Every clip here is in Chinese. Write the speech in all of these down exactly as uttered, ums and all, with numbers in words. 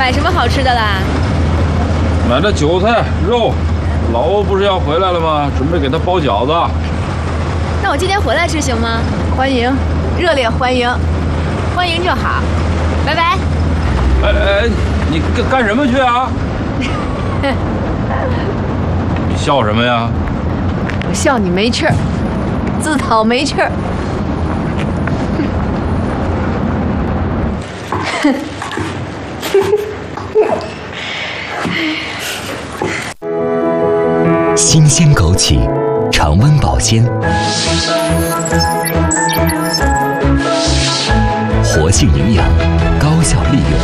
买什么好吃的啦？ 买的韭菜、肉。老欧不是要回来了吗？准备给他包饺子。 那我今天回来吃行吗？ 欢迎，热烈欢迎， 欢迎就好。拜拜。 哎哎，你干干什么去啊？你笑什么呀？ 我笑你没趣儿，自讨没趣儿。 新鲜枸杞，常温保鲜，活性营养，高效利用，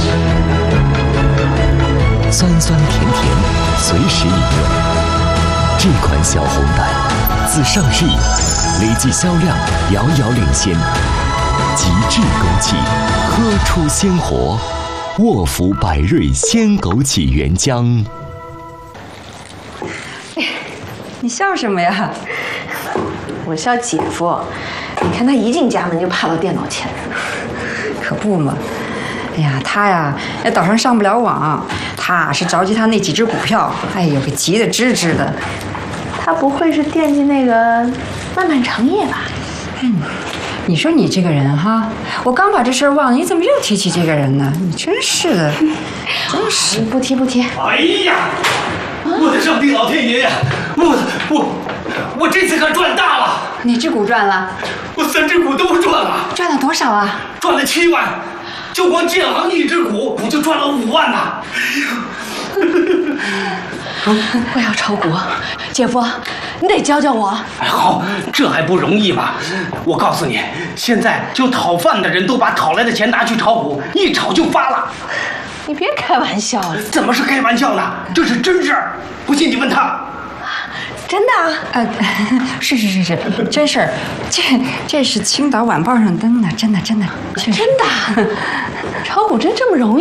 酸酸甜甜，随时饮用。这款小红袋自上市以来，累计销量遥遥领先。极致枸杞，喝出鲜活。沃福百瑞鲜枸杞原浆。 你笑什么呀？ 我笑姐夫，你看他一进家门就趴到电脑前。 可不嘛！哎呀，他呀，那岛上上不了网，他是着急他那几只股票，哎呦，给急得吱吱的。 他不会是惦记那个漫漫长夜吧？ 嗯，你说你这个人哈，我刚把这事儿忘了，你怎么又提起这个人呢？你真是的，真是不提不提。 哎呀！我的上帝老天爷呀！我我我这次可赚大了！ 哪只股赚了？ 我三只股都赚了。 赚了多少啊？ 赚了七万，就光建行一只股，我就赚了五万呐！ 我要炒股，姐夫，你得教教我。 哎，好，这还不容易吗？我告诉你，现在就讨饭的人都把讨来的钱拿去炒股，一炒就发了。 你别开玩笑了。 怎么是开玩笑呢？这是真事儿，不信你问他。 真的啊？ 呃，是是是是，真事儿。这这是青岛晚报上登的，真的真的。 真的？炒股真这么容易？